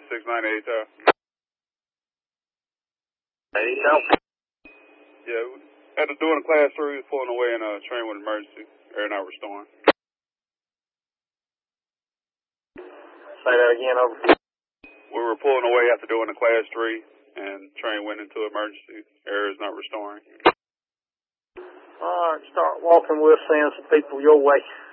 698. Yeah, after doing a class 3, we was pulling away in a train with emergency. Air not restoring. Say that again, over. We were pulling away after doing a class 3, and train went into emergency. Air is not restoring. All right, start walking. We'll send some people your way.